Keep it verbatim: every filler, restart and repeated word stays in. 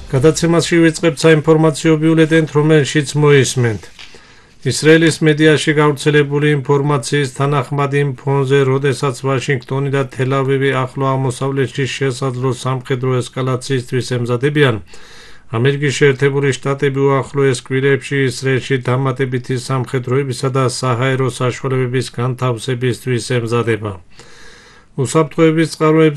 გადაცემაში ვიწყებთ საინფორმაციო ბიულეტენით, რომელშიც მოისმენთ. ისრაელის მედიაში გავრცელებული ინფორმაციის თანახმად იმ ფონზე, როდესაც ვაშინგტონი და თელ-ავივი ახლო აღმოსავლეთში შესაძლო სამხედრო ესკალაციისთვის ემზადებიან, ამერიკის შეერთებული შტატები უახლოეს კვირებში ისრაელში დამატებითი სამხედროებისა და საჰაერო საშუალებების განთავსებისთვის ემზადება. უსაფრთხოების წყაროებზე